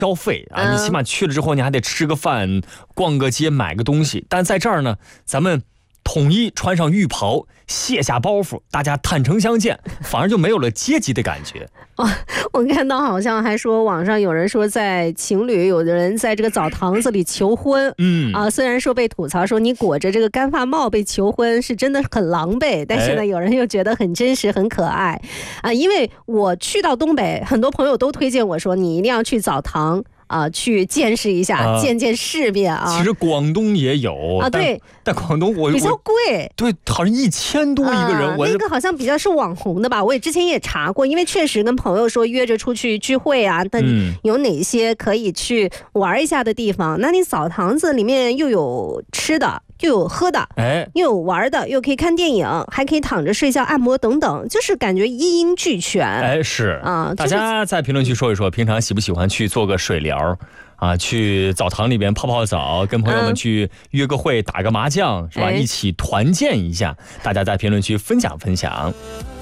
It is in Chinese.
消费啊，你起码去了之后你还得吃个饭、逛个街、买个东西。但在这儿呢，咱们统一穿上浴袍，卸下包袱，大家坦诚相见，反而就没有了阶级的感觉。 我看到好像还说网上有人说在情侣，有的人在这个澡堂子里求婚，虽然说被吐槽说你裹着这个干发帽被求婚是真的很狼狈，但是呢，有人又觉得很真实、很可爱啊。因为我去到东北，很多朋友都推荐我说你一定要去澡堂。去见识一下，见见世面啊！ 其实广东也有啊， 对， 但广东比较贵， 对，好像1000多一个人。 那个好像比较是网红的吧？我也之前也查过，因为确实跟朋友说约着出去聚会啊，但有哪些可以去玩一下的地方？那你澡堂子里面又有吃的。又有喝的，又有玩的，又可以看电影，还可以躺着睡觉、按摩等等，就是感觉一应俱全。 是啊，大家在评论区说一说，平常喜不喜欢去做个水疗啊？去澡堂里边泡泡澡，跟朋友们去约个会、打个麻将，是吧？一起团建一下，大家在评论区分享分享。